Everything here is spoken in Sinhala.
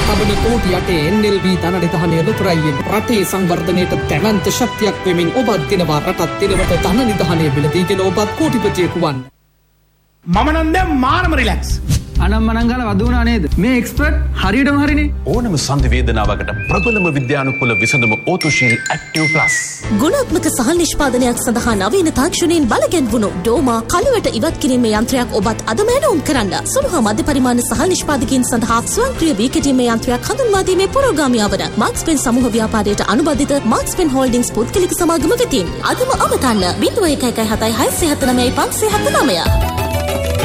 තබන කෝටියට NLB ධනනිධානය ලොතරැයියෙන් රටේ සංවර්ධනයට දැවැන්ත ශක්තියක් වෙමින් ඔබත් දිනවා රටත් දිනවට ධනනිධානය මිලදීගෙන ඔබත් කෝටිපතියෙකු වන්න. මම නම් දැන් මාරම රිලැක්ස්. අනම්මනම් ගාලා වද වුණා නේද? මේ එක්ස්පර්ට් හරියටම හරිනේ. ඕනම සංදි වේදනාවකට ප්‍රබලම විද්‍යානුකූල විසඳුම ඕතොශීල් ඇක්ටිව් ප්ලස්. ගුණාත්මක සහල් නිෂ්පාදනයක් සඳහා නවීන තාක්ෂණයෙන් බලගැන්වුණු ඩෝමා කලවට ඉවත් කිරීමේ යන්ත්‍රයක් ඔබත් අදම ඇනවුම් කරන්න. සුළු හා මධ්‍ය පරිමාණ සහල් නිෂ්පාදකයන් සඳහා ස්වයංක්‍රීය වී කෙටීමේ යන්ත්‍රයක් හඳුන්වා දීමේ පුරෝගාමියා වන මාක්ස්පෙන් සමූහ ව්‍යාපාරයට අනුබද්ධිත මාක්ස්පෙන් හෝල්ඩින්ග්ස් පුද්ගලික සමාගම වෙතින් අදම අවතන්න 0117 679 579.